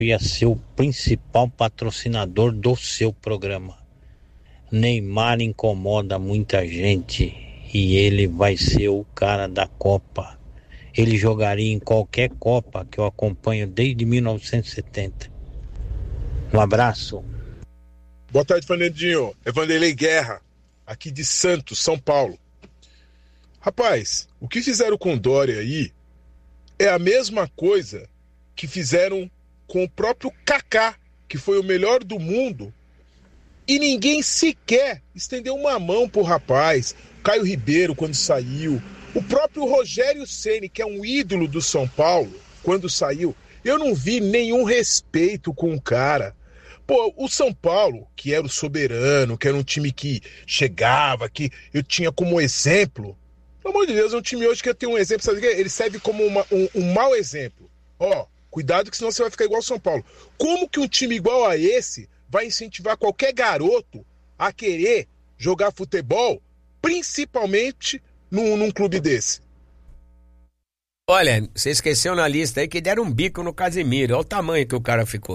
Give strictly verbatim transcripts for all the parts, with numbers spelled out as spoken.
ia ser o principal patrocinador do seu programa. Neymar incomoda muita gente e ele vai ser o cara da Copa. Ele jogaria em qualquer Copa que eu acompanho desde mil novecentos e setenta. Um abraço. Boa tarde, Fernandinho. É Vanderlei Guerra, aqui de Santos, São Paulo. Rapaz, o que fizeram com o Dória aí é a mesma coisa que fizeram com o próprio Kaká, que foi o melhor do mundo, e ninguém sequer estendeu uma mão pro rapaz. Caio Ribeiro, quando saiu, o próprio Rogério Ceni, que é um ídolo do São Paulo, quando saiu, eu não vi nenhum respeito com o cara. Pô, o São Paulo, que era o soberano, que era um time que chegava, que eu tinha como exemplo, pelo amor de Deus, é um time hoje que eu tenho um exemplo, sabe o quê? Ele serve como uma, um, um mau exemplo. Ó, cuidado que senão você vai ficar igual ao São Paulo. Como que um time igual a esse vai incentivar qualquer garoto a querer jogar futebol, principalmente num, num clube desse? Olha, você esqueceu na lista aí que deram um bico no Casimiro. Olha o tamanho que o cara ficou.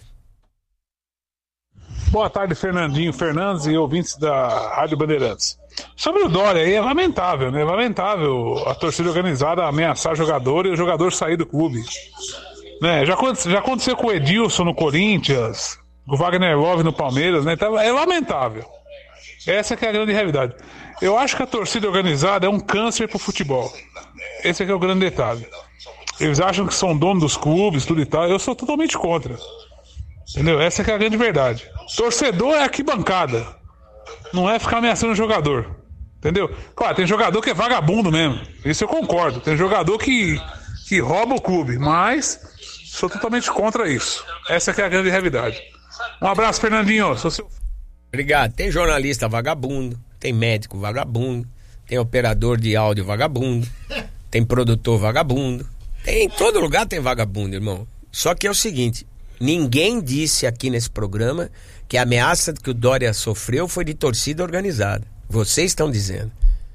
Boa tarde, Fernandinho Fernandes e ouvintes da Rádio Bandeirantes. Sobre o Dória aí, é lamentável, né? Lamentável a torcida organizada ameaçar jogador e o jogador sair do clube. Né? Já, já aconteceu com o Edilson no Corinthians, com o Wagner Love no Palmeiras, né? Então, é lamentável. Essa que é a grande realidade. Eu acho que a torcida organizada é um câncer pro futebol. Esse é que é o grande detalhe. Eles acham que são donos dos clubes, tudo e tal. Eu sou totalmente contra. Entendeu? Essa que é a grande verdade. Torcedor é arquibancada. Não é ficar ameaçando o jogador. Entendeu? Claro, tem jogador que é vagabundo mesmo. Isso eu concordo. Tem jogador que, que rouba o clube. Mas sou totalmente contra isso. Essa que é a grande realidade. Um abraço, Fernandinho. Sou seu... Obrigado. Tem jornalista vagabundo. Tem médico vagabundo. Tem operador de áudio vagabundo. Tem produtor vagabundo. Tem, em todo lugar tem vagabundo, irmão. Só que é o seguinte... Ninguém disse aqui nesse programa que a ameaça que o Dória sofreu foi de torcida organizada. Vocês estão dizendo.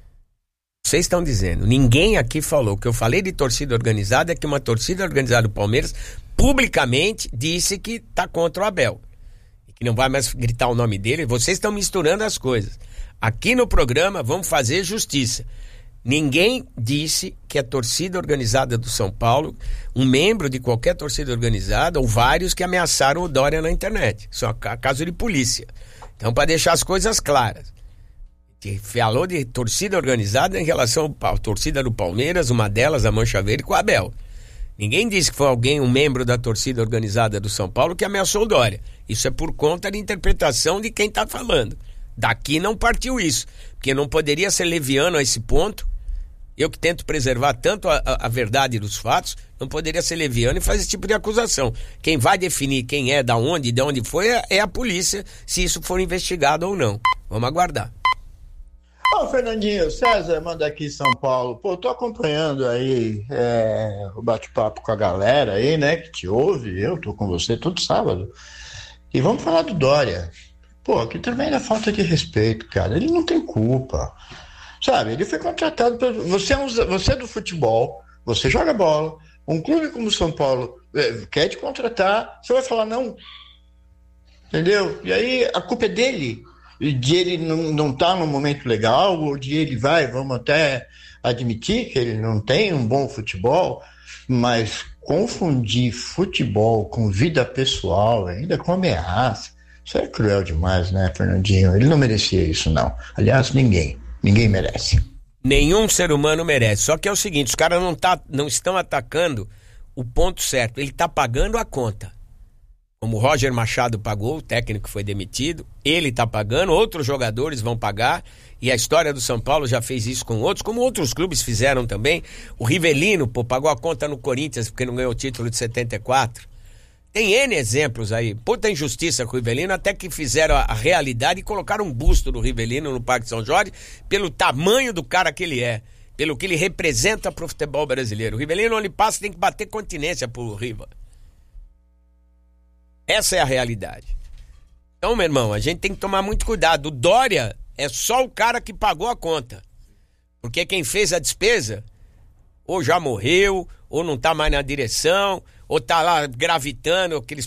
Vocês estão dizendo. Ninguém aqui falou. O que eu falei de torcida organizada é que uma torcida organizada do Palmeiras publicamente disse que está contra o Abel. E que não vai mais gritar o nome dele. Vocês estão misturando as coisas. Aqui no programa vamos fazer justiça. Ninguém disse que a torcida organizada do São Paulo, um membro de qualquer torcida organizada, ou vários que ameaçaram o Dória na internet. Isso é caso de polícia. Então, para deixar as coisas claras, que falou de torcida organizada em relação à torcida do Palmeiras, uma delas, a Mancha Verde, com o Abel. Ninguém disse que foi alguém, um membro da torcida organizada do São Paulo, que ameaçou o Dória. Isso é por conta da interpretação de quem está falando. Daqui não partiu isso, porque não poderia ser leviano a esse ponto. Eu que tento preservar tanto a, a, a verdade dos fatos, não poderia ser leviano e fazer esse tipo de acusação. Quem vai definir quem é, da onde, de onde foi, é, é a polícia, se isso for investigado ou não. Vamos aguardar. Ô, Fernandinho, César manda aqui em São Paulo. Pô, tô acompanhando aí é, o bate-papo com a galera aí, né, que te ouve. Eu tô com você todo sábado. E vamos falar do Dória. Pô, aqui também é falta de respeito, cara. Ele não tem culpa. Sabe, ele foi contratado por... Você é, um... você é do futebol, você joga bola, um clube como o São Paulo é, quer te contratar, você vai falar não. Entendeu? E aí a culpa é dele. De ele não, não tá num momento legal, ou de ele vai, vamos até admitir que ele não tem um bom futebol, mas confundir futebol com vida pessoal, ainda com ameaça, isso é cruel demais, né, Fernandinho? Ele não merecia isso, não. Aliás, ninguém. Ninguém merece. Nenhum ser humano merece. Só que é o seguinte, os caras não, tá, não estão atacando o ponto certo. Ele está pagando a conta. Como o Roger Machado pagou, o técnico foi demitido, ele está pagando, outros jogadores vão pagar, e a história do São Paulo já fez isso com outros, como outros clubes fizeram também. O Rivelino, pô, pagou a conta no Corinthians porque não ganhou o título de setenta e quatro. Tem N exemplos aí. Puta injustiça com o Rivelino, até que fizeram a, a realidade e colocaram um busto do Rivelino no Parque São Jorge pelo tamanho do cara que ele é, pelo que ele representa pro futebol brasileiro. O Rivelino, onde passa, tem que bater continência pro Riva. Essa é a realidade. Então, meu irmão, a gente tem que tomar muito cuidado. O Dória é só o cara que pagou a conta. Porque quem fez a despesa ou já morreu, ou não tá mais na direção, ou tá lá gravitando, aqueles